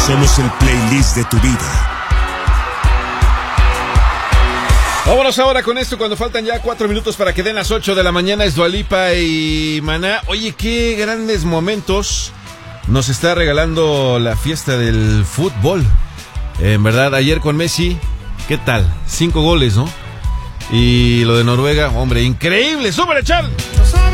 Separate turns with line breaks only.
Somos el playlist de tu vida.
Vámonos ahora con esto cuando faltan ya 4 minutos para que den las 8 de la mañana. Es Dua Lipa y Maná. Oye, qué grandes momentos nos está regalando la fiesta del fútbol. En verdad, ayer con Messi, ¿qué tal? 5 goles, ¿no? Y lo de Noruega, hombre, increíble. ¡Súper, Charles!